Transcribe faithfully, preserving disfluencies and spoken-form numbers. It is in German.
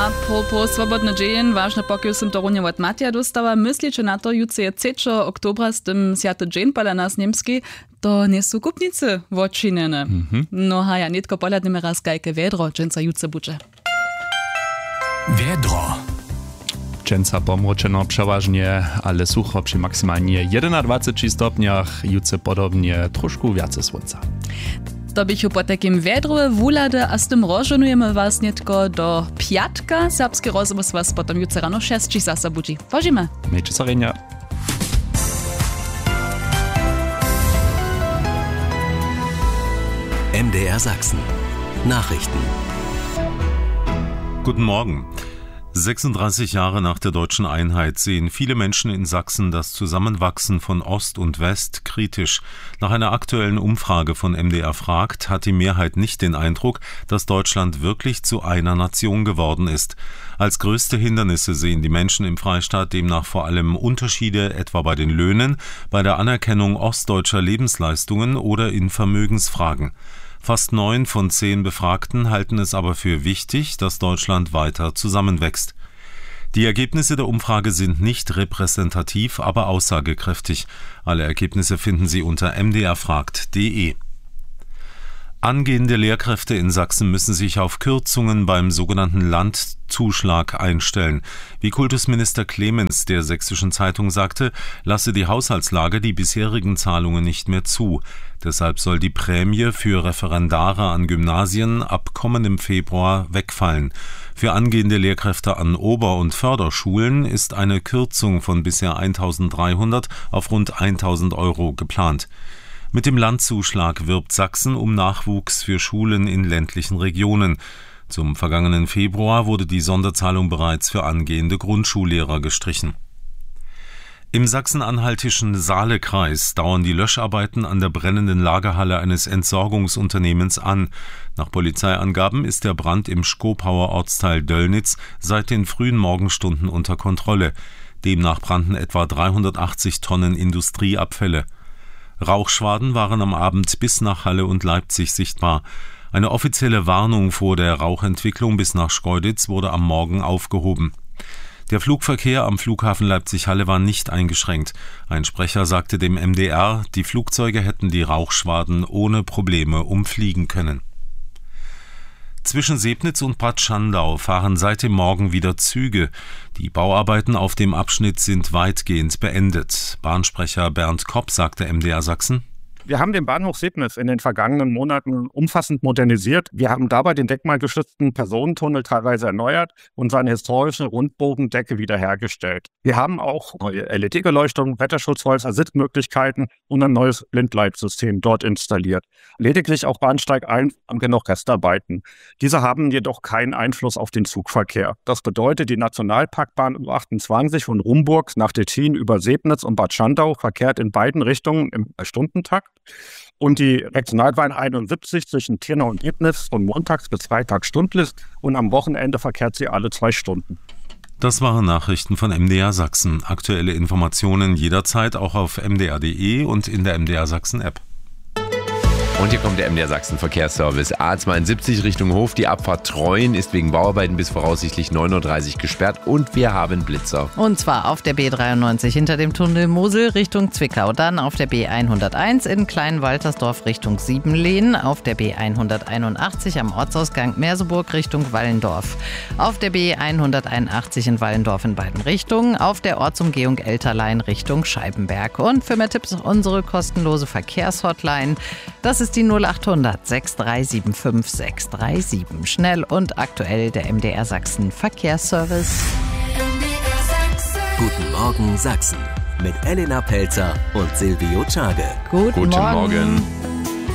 A propos swobodny dzień, ważny pokiel som to runie od Matja dostała. Myślicie na to, jutro je trzeciego oktobra z tym Święty dzień pola nas niemski, to nie są kupnicy odczynene. Mm-hmm. No a ja nitko pola dymy raz gajke wiedro, dżęca jutro budzie. Wiedro. Dżęca pomroczeno przeważnie, ale sucho przy maksymalnie dwadzieścia stopniach, jutro podobnie troszkę więcej słońca. To bychu po takim wiedru wulade, a z tym rozżonujemy was nietko do piatka. Serbski rozmów was potem jutro rano sześć zasa budzi. Pożymy. Miejcie sorenia. M D R Sachsen. Nachrichten. Guten Morgen. sechsunddreißig Jahre nach der deutschen Einheit sehen viele Menschen in Sachsen das Zusammenwachsen von Ost und West kritisch. Nach einer aktuellen Umfrage von M D R fragt, hat die Mehrheit nicht den Eindruck, dass Deutschland wirklich zu einer Nation geworden ist. Als größte Hindernisse sehen die Menschen im Freistaat demnach vor allem Unterschiede etwa bei den Löhnen, bei der Anerkennung ostdeutscher Lebensleistungen oder in Vermögensfragen. Fast neun von zehn Befragten halten es aber für wichtig, dass Deutschland weiter zusammenwächst. Die Ergebnisse der Umfrage sind nicht repräsentativ, aber aussagekräftig. Alle Ergebnisse finden Sie unter m d r fragt punkt d e. Angehende Lehrkräfte in Sachsen müssen sich auf Kürzungen beim sogenannten Landzuschlag einstellen. Wie Kultusminister Clemens der Sächsischen Zeitung sagte, lasse die Haushaltslage die bisherigen Zahlungen nicht mehr zu. Deshalb soll die Prämie für Referendare an Gymnasien ab kommendem Februar wegfallen. Für angehende Lehrkräfte an Ober- und Förderschulen ist eine Kürzung von bisher eintausenddreihundert auf rund eintausend Euro geplant. Mit dem Landzuschlag wirbt Sachsen um Nachwuchs für Schulen in ländlichen Regionen. Zum vergangenen Februar wurde die Sonderzahlung bereits für angehende Grundschullehrer gestrichen. Im sachsen-anhaltischen Saalekreis dauern die Löscharbeiten an der brennenden Lagerhalle eines Entsorgungsunternehmens an. Nach Polizeiangaben ist der Brand im Schkopauer Ortsteil Döllnitz seit den frühen Morgenstunden unter Kontrolle. Demnach brannten etwa dreihundertachtzig Tonnen Industrieabfälle. Rauchschwaden waren am Abend bis nach Halle und Leipzig sichtbar. Eine offizielle Warnung vor der Rauchentwicklung bis nach Schkeuditz wurde am Morgen aufgehoben. Der Flugverkehr am Flughafen Leipzig-Halle war nicht eingeschränkt. Ein Sprecher sagte dem M D R, die Flugzeuge hätten die Rauchschwaden ohne Probleme umfliegen können. Zwischen Sebnitz und Bad Schandau fahren seit dem Morgen wieder Züge. Die Bauarbeiten auf dem Abschnitt sind weitgehend beendet. Bahnsprecher Bernd Kopp sagte M D R Sachsen: Wir haben den Bahnhof Sebnitz in den vergangenen Monaten umfassend modernisiert. Wir haben dabei den denkmalgeschützten Personentunnel teilweise erneuert und seine historische Rundbogendecke wiederhergestellt. Wir haben auch neue L E D-Beleuchtung, Wetterschutzhäuser, Sitzmöglichkeiten und ein neues Blindleitsystem dort installiert. Lediglich auf Bahnsteig eins haben wir noch Restarbeiten. Diese haben jedoch keinen Einfluss auf den Zugverkehr. Das bedeutet, die Nationalparkbahn U achtundzwanzig von Rumburg nach Stettin über Sebnitz und Bad Schandau verkehrt in beiden Richtungen im Stundentakt. Und die Regionalbahn einundsiebzig zwischen Tirna und Sebnitz von montags bis freitags stündlich und am Wochenende verkehrt sie alle zwei Stunden. Das waren Nachrichten von M D R Sachsen. Aktuelle Informationen jederzeit auch auf m d r punkt d e und in der M D R Sachsen App. Und hier kommt der M D R Sachsen Verkehrsservice. A zweiundsiebzig Richtung Hof. Die Abfahrt Treuen ist wegen Bauarbeiten bis voraussichtlich neun Uhr dreißig gesperrt und wir haben Blitzer. Und zwar auf der B dreiundneunzig hinter dem Tunnel Mosel Richtung Zwickau. Dann auf der B hunderteins in Kleinwaltersdorf Richtung Siebenlehn. Auf der B hunderteinundachtzig am Ortsausgang Merseburg Richtung Wallendorf. Auf der B hunderteinundachtzig in Wallendorf in beiden Richtungen. Auf der Ortsumgehung Elterlein Richtung Scheibenberg. Und für mehr Tipps unsere kostenlose Verkehrshotline. Das ist die null achthundert sechs drei sieben fünf sechs drei sieben. Schnell und aktuell der M D R Sachsen Verkehrsservice. Guten Morgen Sachsen mit Elena Pelzer und Silvio Czage. Guten, Guten Morgen. Morgen.